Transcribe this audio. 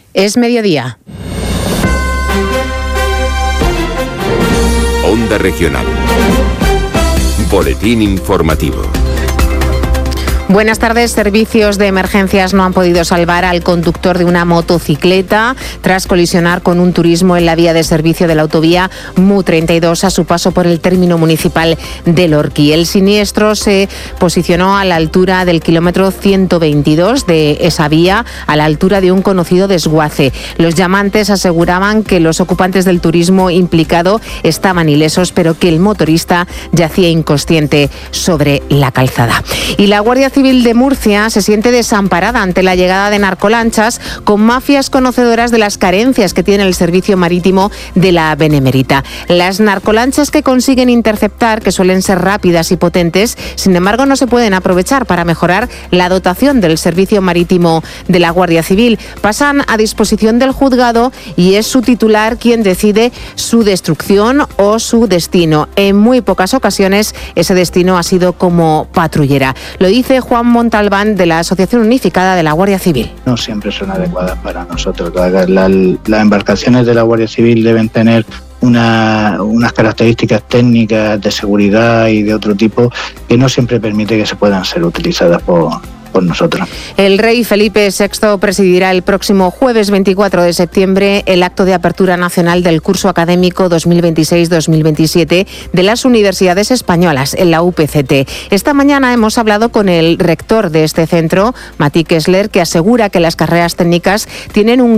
Es mediodía. Onda Regional. Boletín informativo. Buenas tardes. Servicios de emergencias no han podido salvar al conductor de una motocicleta tras colisionar con un turismo en la vía de servicio de la autovía MU32 a su paso por el término municipal de Lorquí. El siniestro se posicionó a la altura del kilómetro 122 de esa vía, a la altura de un conocido desguace. Los llamantes aseguraban que los ocupantes del turismo implicado estaban ilesos, pero que el motorista yacía inconsciente sobre la calzada. Y la Guardia Civil de Murcia se siente desamparada ante la llegada de narcolanchas con mafias conocedoras de las carencias que tiene el servicio marítimo de la Benemérita. Las narcolanchas que consiguen interceptar, que suelen ser rápidas y potentes, sin embargo no se pueden aprovechar para mejorar la dotación del servicio marítimo de la Guardia Civil. Pasan a disposición del juzgado y es su titular quien decide su destrucción o su destino. En muy pocas ocasiones ese destino ha sido como patrullera. Lo dice Juan Montalbán, de la Asociación Unificada de la Guardia Civil. No siempre son adecuadas para nosotros. Las embarcaciones de la Guardia Civil deben tener unas características técnicas de seguridad y de otro tipo que no siempre permite que se puedan ser utilizadas por nosotros. El rey Felipe VI presidirá el próximo jueves 24 de septiembre el acto de apertura nacional del curso académico 2026-2027 de las universidades españolas, en la UPCT. Esta mañana hemos hablado con el rector de este centro, Mati Kessler, que asegura que las carreras técnicas tienen un